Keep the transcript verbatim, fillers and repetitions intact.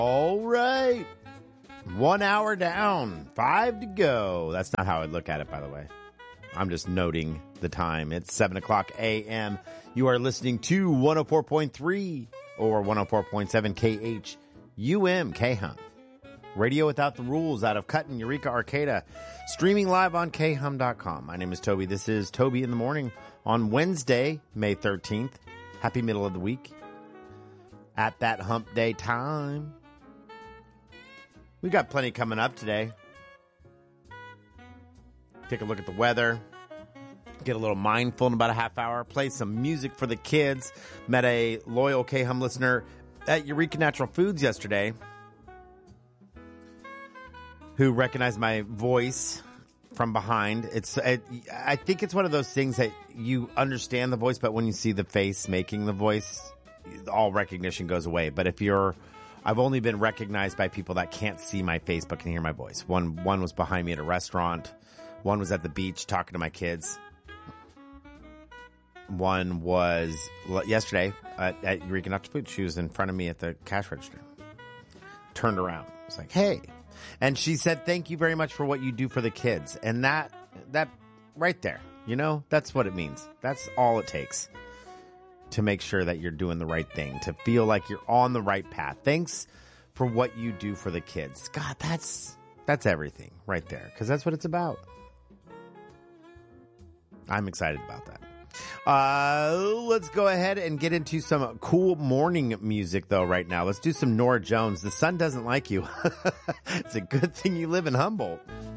All right. One hour down, five to go. That's not how I'd look at it, by the way. I'm just noting the time. It's seven o'clock a.m. You are listening to one oh four point three or one oh four point seven K H U M K-Hum. Radio Without the Rules out of Cutton, Eureka, Arcata. Streaming live on K Hum dot com. My name is Toby. This is Toby in the Morning on Wednesday, May thirteenth. Happy middle of the week. At that hump day time. We got plenty coming up today. Take a look at the weather. Get a little mindful in about a half hour. Play some music for the kids. Met a loyal K-Hum listener at Eureka Natural Foods yesterday who recognized my voice from behind. It's, it, I think it's one of those things that you understand the voice, but when you see the face making the voice, all recognition goes away. But if you're, I've only been recognized by people that can't see my face but can hear my voice. One, one was behind me at a restaurant. One was at the beach talking to my kids. One was yesterday at, at Eureka Natural Foods. She was in front of me at the cash register. Turned around. I was like, hey. And she said, thank you very much for what you do for the kids. And that, that right there, you know, that's what it means. That's all it takes to make sure that you're doing the right thing, to feel like you're on the right path. Thanks for what you do for the kids. God, that's, that's everything right there. Cause that's what it's about. I'm excited about that. Uh, let's go ahead and get into some cool morning music though right now. Let's do some Norah Jones. The sun doesn't like you. It's a good thing you live in Humboldt.